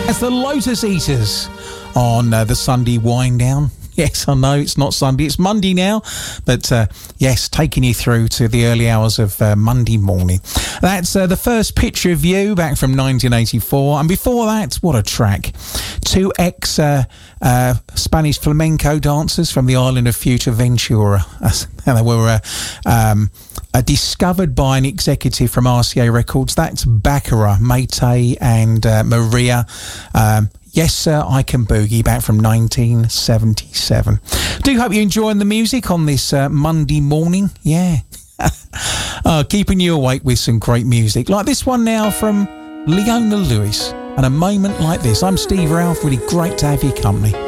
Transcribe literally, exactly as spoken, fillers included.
That's the Lotus Eaters on uh, the Sunday wind down. Yes, I know it's not Sunday, it's Monday now, but uh, yes, taking you through to the early hours of uh, Monday morning. That's uh, the first Picture of You back from nineteen eighty-four, and before that, what a track. Two ex uh, uh, Spanish flamenco dancers from the island of Fuerteventura. They were uh, um, uh, discovered by an executive from R C A Records. That's Baccara, Mayte and uh, Maria. Um, Yes, Sir, I Can Boogie, back from nineteen seventy-seven. Do hope you're enjoying the music on this uh, Monday morning. Yeah. uh, keeping you awake with some great music. Like this one now from Leona Lewis. And a moment like this. I'm Steve Ralph. Really great to have your company.